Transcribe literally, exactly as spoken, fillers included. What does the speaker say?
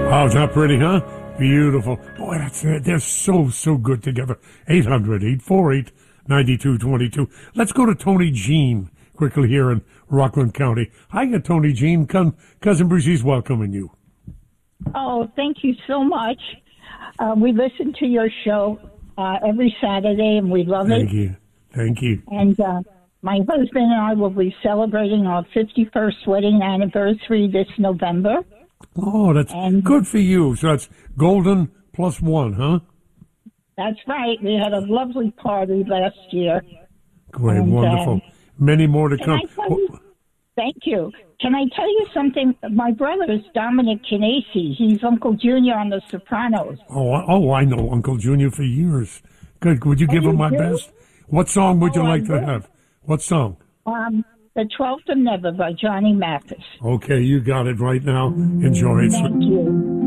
Oh, it's not pretty, huh? Beautiful. Boy, that's they're so, so good together. eight hundred, eight four eight, nine two two two. Let's go to Tony Jean quickly here in Rockland County. Hi, Tony Jean. Come, Cousin Brigitte's welcoming you. Oh, thank you so much. Uh, we listen to your show uh, every Saturday, and we love Thank it. Thank you. Thank you. And uh, my husband and I will be celebrating our fifty-first wedding anniversary this November. Oh, that's and good for you. So that's golden plus one, huh? That's right. We had a lovely party last year. Great, and, wonderful. Um, Many more to come. You, thank you. Can I tell you something? My brother is Dominic Canesi. He's Uncle Junior on The Sopranos. Oh, oh, I know Uncle Junior for years. Good. Would you give oh, him my do? best? What song would oh, you like I to do. have? What song? Um, The Twelfth of Never by Johnny Mathis. Okay, you got it right now. Enjoy it. Thank you.